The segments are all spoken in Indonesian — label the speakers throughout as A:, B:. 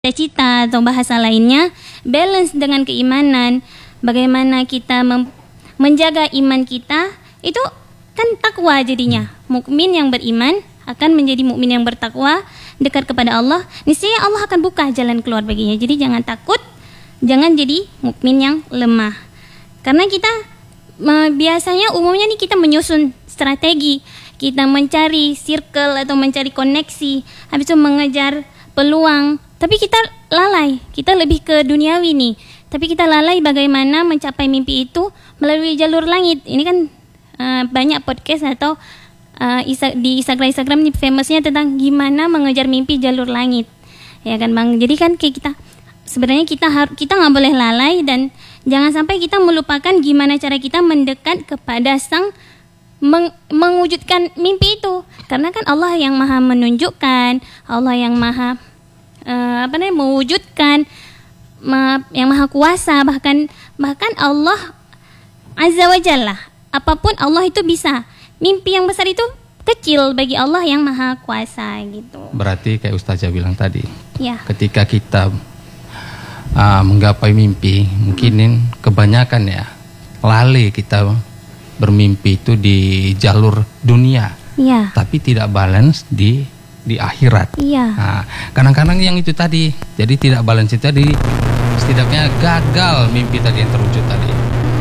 A: cita atau bahasa lainnya, balance dengan keimanan. Bagaimana kita menjaga iman kita, itu kan takwa jadinya. Mukmin yang beriman akan menjadi mukmin yang bertakwa, dekat kepada Allah. Niscaya Allah akan buka jalan keluar baginya. Jadi jangan takut, jangan jadi mukmin yang lemah. Karena kita biasanya umumnya nih kita menyusun strategi, kita mencari circle atau mencari koneksi, habis itu mengejar peluang. Tapi kita lalai, kita lebih ke duniawi nih. Tapi kita lalai bagaimana mencapai mimpi itu melalui jalur langit. Ini kan banyak podcast atau di Instagram nih famousnya tentang gimana mengejar mimpi jalur langit, ya kan Bang. Jadi kan kayak kita sebenarnya kita nggak boleh lalai dan jangan sampai kita melupakan gimana cara kita mendekat kepada sang mewujudkan mimpi itu. Karena kan Allah yang maha menunjukkan, Allah yang maha mewujudkan, yang maha kuasa, bahkan Allah Azza wa Jalla, apapun Allah itu bisa. Mimpi yang besar itu kecil bagi Allah yang maha kuasa gitu.
B: Berarti kayak Ustazah bilang tadi,
A: ya,
B: ketika kita menggapai mimpi, mungkin kebanyakan ya lalai kita bermimpi itu di jalur dunia,
A: ya,
B: tapi tidak balance di akhirat.
A: Iya.
B: Nah, kadang-kadang yang itu tadi, jadi tidak balance itu tadi, setidaknya gagal mimpi tadi yang terwujud tadi.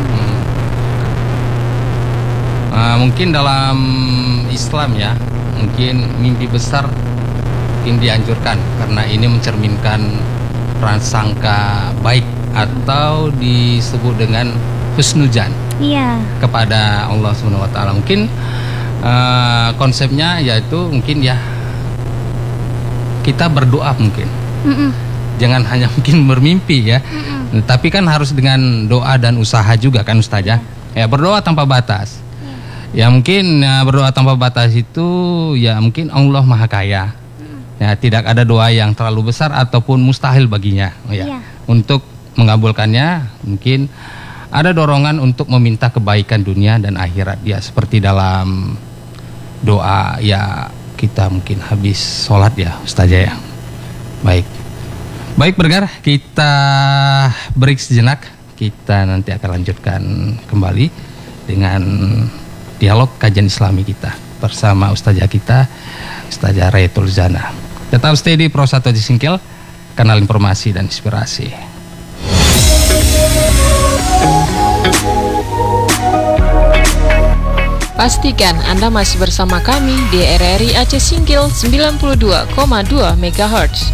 B: Mungkin dalam Islam ya, mungkin mimpi besar mungkin dianjurkan karena ini mencerminkan prasangka baik atau disebut dengan husnuzan,
A: iya,
B: kepada Allah Subhanahu wa taala. Mungkin konsepnya yaitu mungkin ya kita berdoa mungkin. Jangan hanya mungkin bermimpi ya. Tapi kan harus dengan doa dan usaha juga kan Ustazah. Ya, berdoa tanpa batas. Ya mungkin berdoa tanpa batas itu ya mungkin Allah Maha Kaya. Ya, tidak ada doa yang terlalu besar ataupun mustahil baginya. Ya. Untuk mengabulkannya mungkin ada dorongan untuk meminta kebaikan dunia dan akhirat. Ya, seperti dalam doa ya kita mungkin habis sholat ya Ustazah ya. Baik bergar, kita break sejenak. Kita nanti akan lanjutkan kembali dengan dialog kajian Islami kita bersama Ustazah kita, Ustazah Rayatul Zana. Tetap stay di Pro 1 Singkil, kanal informasi dan inspirasi.
C: Pastikan Anda masih bersama kami di RRI Aceh Singkil 92,2 MHz.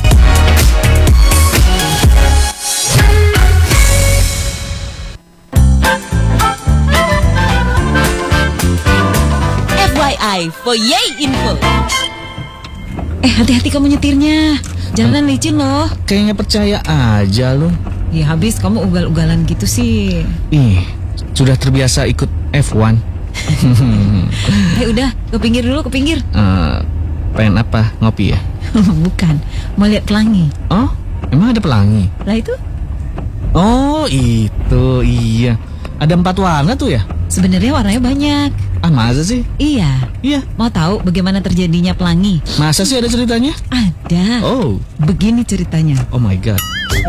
D: FYI for Yay Info. Hati-hati kamu nyetirnya. Jalanan licin loh.
E: Kayaknya percaya aja lo.
D: Ya habis kamu ugal-ugalan gitu sih.
E: Sudah terbiasa ikut F1.
D: Udah, ke pinggir dulu, ke pinggir.
E: Pengen apa? Ngopi ya?
D: Bukan, mau lihat pelangi.
E: Oh, emang ada pelangi?
D: Lah itu?
E: Oh, itu, iya. Ada 4 warna tuh ya?
D: Sebenarnya warnanya banyak.
E: Masa sih?
D: Iya. Mau tahu bagaimana terjadinya pelangi?
E: Masa sih ada ceritanya?
D: Ada.
E: Oh.
D: Begini ceritanya.
E: Oh my god.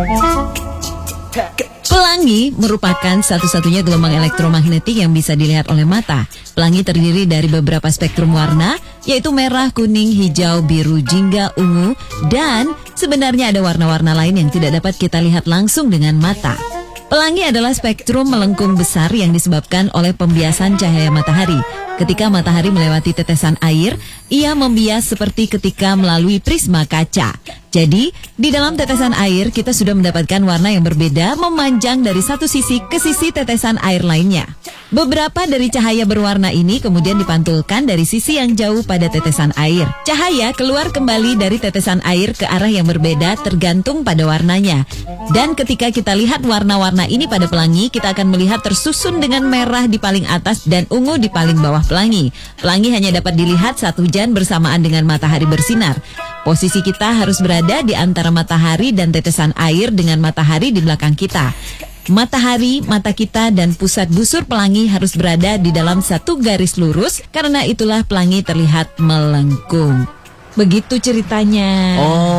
D: Pelangi merupakan satu-satunya gelombang elektromagnetik yang bisa dilihat oleh mata. Pelangi terdiri dari beberapa spektrum warna, yaitu merah, kuning, hijau, biru, jingga, ungu, dan sebenarnya ada warna-warna lain yang tidak dapat kita lihat langsung dengan mata. Pelangi adalah spektrum melengkung besar yang disebabkan oleh pembiasan cahaya matahari. Ketika matahari melewati tetesan air, ia membias seperti ketika melalui prisma kaca. Jadi, di dalam tetesan air kita sudah mendapatkan warna yang berbeda memanjang dari satu sisi ke sisi tetesan air lainnya. Beberapa dari cahaya berwarna ini kemudian dipantulkan dari sisi yang jauh pada tetesan air. Cahaya keluar kembali dari tetesan air ke arah yang berbeda tergantung pada warnanya. Dan ketika kita lihat warna-warna ini pada pelangi, kita akan melihat tersusun dengan merah di paling atas dan ungu di paling bawah pelangi. Pelangi hanya dapat dilihat saat hujan bersamaan dengan matahari bersinar. Posisi kita harus berada di antara matahari dan tetesan air dengan matahari di belakang kita. Matahari, mata kita, dan pusat busur pelangi harus berada di dalam satu garis lurus, karena itulah pelangi terlihat melengkung. Begitu ceritanya.
E: Oh.